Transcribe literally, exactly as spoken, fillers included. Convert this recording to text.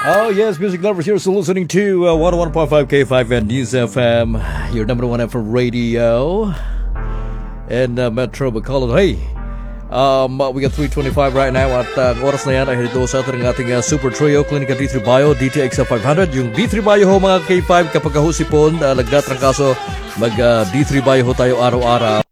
Oh, yes, music lovers, you're still listening to uh, one oh one point five K five and News F M, your number one F M radio, and uh, Metro Bacolod. Hey, um, uh, we got three twenty-five right now at uh, ang oras na yan ay dito sa ating ating uh, Super Trio Clinica D three Bio, D T X five hundred. Yung D three Bio ho mga K five kapag kahusipon, uh, lagdat ng kaso, mag uh, D three Bio ho tayo araw-araw.